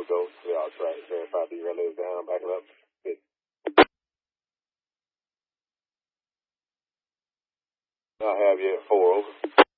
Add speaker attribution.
Speaker 1: go. Yeah, I'll try to verify the relays down, back it up. Good. I have you at 4 over.